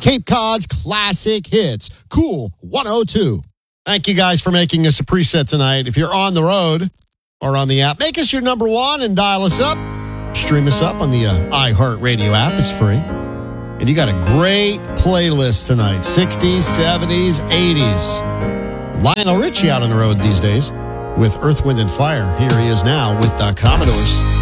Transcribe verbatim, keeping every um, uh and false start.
Cape Cod's classic hits. Cool one oh two. Thank you guys for making us a preset tonight. If you're on the road or on the app, make us your number one and dial us up. Stream us up on the uh, iHeartRadio app. It's free. And you got a great playlist tonight. sixties, seventies, eighties. Lionel Richie out on the road these days with Earth, Wind, and Fire. Here he is now with the Commodores.